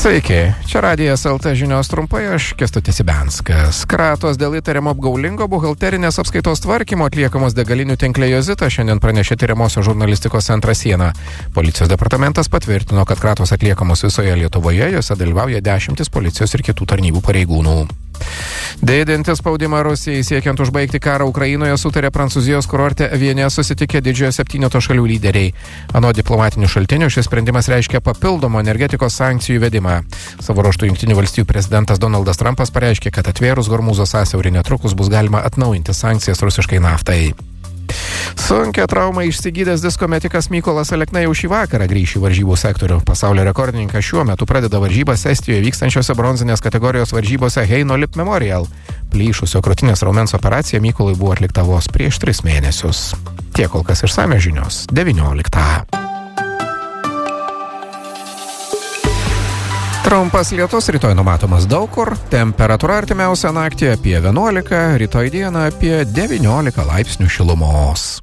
Sveiki, čia Radijas LT žinios trumpai, aš Kęstutis Ibenskas. Kratos dėl įtariamo apgaulingo buhalterinės apskaitos tvarkymo atliekamos degalinių tinkle Jozita šiandien pranešė tyriamosios žurnalistikos centras Siena. Policijos departamentas patvirtino, kad kratos atliekamos visoje Lietuvoje, jose dalyvauja 10 policijos ir kitų tarnybų pareigūnų. Didinti spaudimą Rusijai siekiant užbaigti karą Ukrainoje sutarė Prancūzijos kurorte Viene susitikę didžiojo 7 šalių lyderiai. Anot diplomatinių šaltinių šis sprendimas reiškia papildomą energetikos sankcijų įvedimą. Savo ruožtu Jungtinių valstijų prezidentas Donaldas Trumpas pareiškė, kad atvėrus Hormūzo sąsiaurį netrukus bus galima atnaujinti sankcijas rusiškai naftai. Sunkia trauma išsigydęs disko metikas Mykolas Alekna jau šį vakarą grįš į varžybų sektorių. Pasaulio rekordininkas šiuo metu pradeda varžybas Estijoje vykstančiose bronzinės kategorijos varžybose Heino Lip Memorial. Plyšusio krūtinės raumens operacija Mykolui buvo atlikta vos prieš 3 mėnesius. Tiek kol kas išsamios žinios 19. Trumpas lietus rytoj numatomas daug kur, temperatūra artimiausią naktį apie 11, rytoj dieną apie 19 laipsnių šilumos.